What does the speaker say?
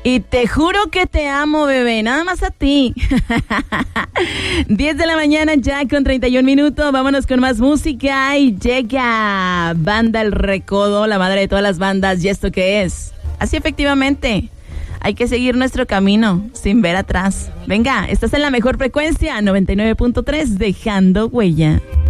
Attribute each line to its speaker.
Speaker 1: Y te juro que te amo, bebé, nada más a ti. 10 de la mañana ya con 31 minutos. Vámonos con más música y llega Banda El Recodo, la madre de todas las bandas. ¿Y esto qué es? Así efectivamente, hay que seguir nuestro camino sin ver atrás. Venga, estás en la mejor frecuencia, 99.3, dejando huella.